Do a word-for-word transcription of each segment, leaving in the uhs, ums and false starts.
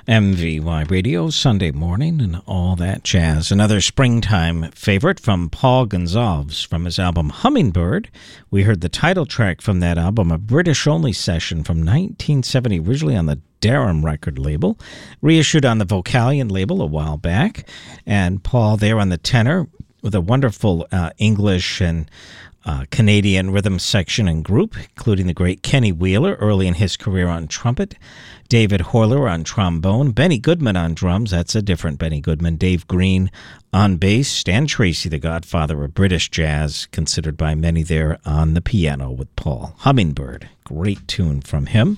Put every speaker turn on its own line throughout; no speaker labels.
M V Y Radio, Sunday morning, and all that jazz. Another springtime favorite from Paul Gonsalves from his album Hummingbird. We heard the title track from that album, a British-only session from nineteen seventy, originally on the Darum record label, reissued on the Vocalion label a while back. And Paul there on the tenor with a wonderful uh, English and Uh, Canadian rhythm section and group, including the great Kenny Wheeler early in his career on trumpet, David Horler on trombone, Benny Goodman on drums, that's a different Benny Goodman, Dave Green on bass, Stan Tracy, the godfather of British jazz, considered by many there on the piano with Paul. Hummingbird, great tune from him.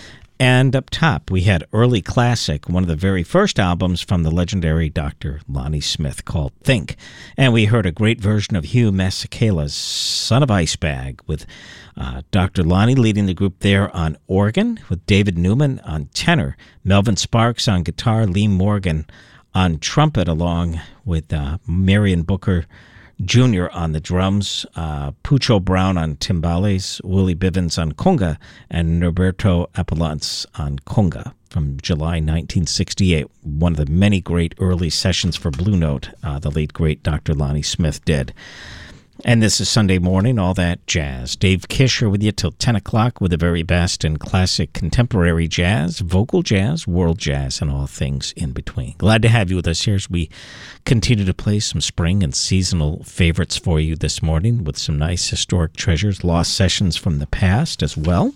And up top, we had Early Classic, one of the very first albums from the legendary Doctor Lonnie Smith called Think. And we heard a great version of Hugh Masekela's Son of Ice Bag with uh, Doctor Lonnie leading the group there on organ, with David Newman on tenor, Melvin Sparks on guitar, Lee Morgan on trumpet, along with uh, Marion Booker Junior on the drums, uh, Pucho Brown on timbales, Willie Bivens on conga, and Norberto Apollance on conga from July nineteen sixty-eight. One of the many great early sessions for Blue Note, uh, the late great Doctor Lonnie Smith did. And this is Sunday morning, all that jazz. Dave Kisher with you till ten o'clock with the very best in classic contemporary jazz, vocal jazz, world jazz, and all things in between. Glad to have you with us here as we continue to play some spring and seasonal favorites for you this morning with some nice historic treasures, lost sessions from the past as well,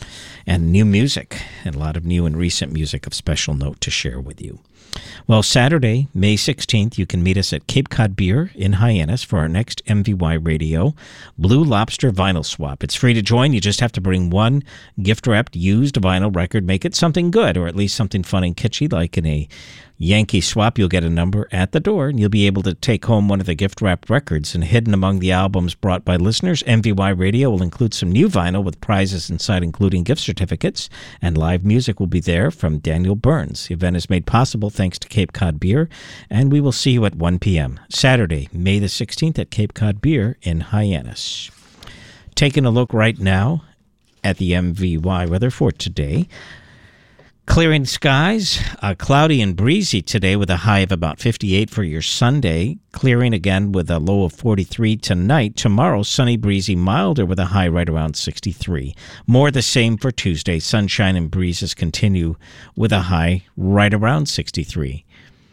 and new music, and a lot of new and recent music of special note to share with you. Well, Saturday, May sixteenth, you can meet us at Cape Cod Beer in Hyannis for our next M V Y Radio Blue Lobster Vinyl Swap. It's free to join. You just have to bring one gift-wrapped used vinyl record. Make it something good, or at least something fun and kitschy, like in a Yankee swap. You'll get a number at the door, and you'll be able to take home one of the gift-wrapped records. And hidden among the albums brought by listeners, M V Y Radio will include some new vinyl with prizes inside, including gift certificates, and live music will be there from Daniel Burns. The event is made possible thanks to Cape Cod Beer, and we will see you at one p.m. Saturday, May the sixteenth at Cape Cod Beer in Hyannis. Taking a look right now at the M V Y weather for today. Clearing skies, uh, cloudy and breezy today with a high of about fifty-eight for your Sunday. Clearing again with a low of forty-three tonight. Tomorrow, sunny, breezy, milder with a high right around sixty-three. More the same for Tuesday. Sunshine and breezes continue with a high right around sixty-three.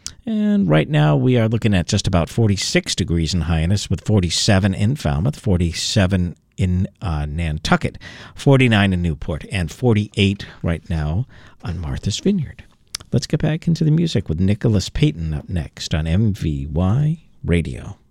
And right now we are looking at just about forty-six degrees in Hyannis with forty-seven in Falmouth, forty-seven in uh, Nantucket, forty-nine in Newport, and forty-eight right now on Martha's Vineyard. Let's get back into the music with Nicholas Payton up next on M V Y Radio.